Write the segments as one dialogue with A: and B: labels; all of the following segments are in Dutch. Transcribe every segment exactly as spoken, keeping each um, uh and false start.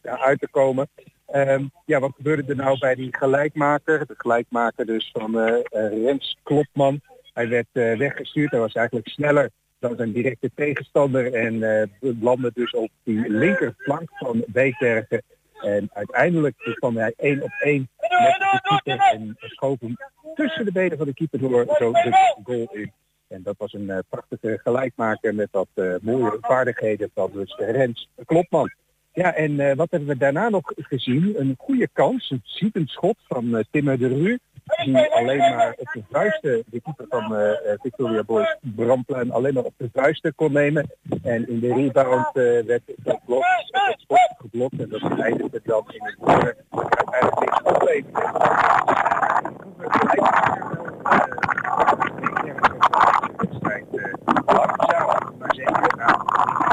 A: ja, uit te komen. Um, ja, wat gebeurde er nou bij die gelijkmaker? De gelijkmaker dus van uh, uh, Rens Klopman. Hij werd uh, weggestuurd. Hij was eigenlijk sneller dan zijn directe tegenstander. En uh, landde dus op die linkerflank van Beekbergen. En uiteindelijk kwam hij één op één met de keeper en schoof hem tussen de benen van de keeper door zo de goal in. En dat was een uh, prachtige gelijkmaker met wat uh, mooie vaardigheden van dus Rens Klopman. Ja, en uh, wat hebben we daarna nog gezien? Een goede kans, een zietend schot van uh, Timmer de Rue. Die alleen maar op de vuisten, de keeper van uh, Victoria Boys, Bramplein, alleen maar op de vuisten kon nemen. En in de rebound uh, werd dat blok, dat schot geblokt en dat eindigde dan in het corner. Uiteindelijk niks opleverde. Wedstrijd langzaam, maar zeker aan.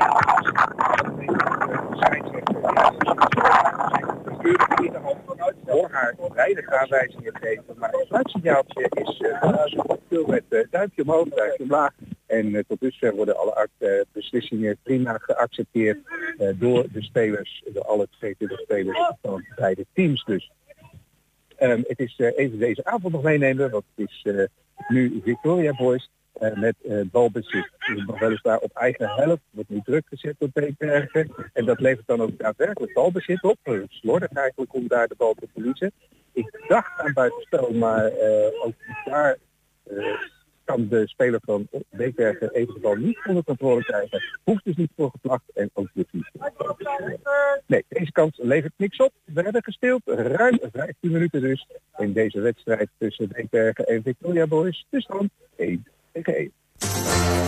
A: Door haar weinig aanwijzingen geven, maar het fluitsignaaltje is uh, veel met uh, duimpje omhoog, duimpje omlaag. En uh, tot dusver worden alle uh, beslissingen prima geaccepteerd uh, door de spelers, door alle tweeëntwintig spelers van beide teams dus. Um, het is uh, even deze avond nog meenemen, want het is uh, nu Victoria Boys uh, met uh, balbezit. Nog weliswaar op eigen helft, wordt nu druk gezet door Beekbergen. En dat levert dan ook daadwerkelijk balbezit op. Uh, slordig eigenlijk om daar de bal te verliezen. Ik dacht aan buitenspel, maar uh, ook daar uh, kan de speler van Beekbergen eventueel niet onder controle krijgen. Hoeft dus niet voor gevlacht en ook dus niet. Nee, deze kans levert niks op. We hebben gespeeld ruim vijftien minuten dus in deze wedstrijd tussen Beekbergen en Victoria Boys. Dus dan één tegen één.